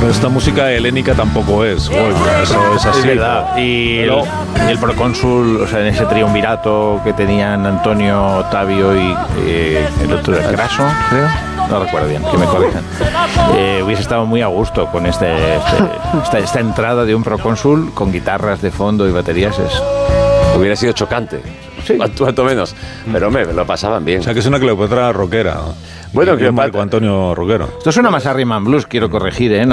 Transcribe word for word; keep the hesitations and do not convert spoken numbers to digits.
Bueno, esta música helénica tampoco es, Gold, eso es así. Es verdad. Y el, Pero- el procónsul, o sea, en ese triunvirato que tenían Antonio, Octavio y eh, el otro era Craso, creo. No recuerdo bien, que me corrijan. Eh, hubiese estado muy a gusto con este, este- esta, esta entrada de un procónsul con guitarras de fondo y baterías. Es, Hubiera sido chocante, Sí. cuanto, cuanto menos. Pero hombre, lo pasaban bien. O sea, que es una Cleopatra rockera. Bueno, Y un Cleopatra- Marco Antonio rockero. esto suena más a Rhythm and Blues, quiero corregir, ¿eh?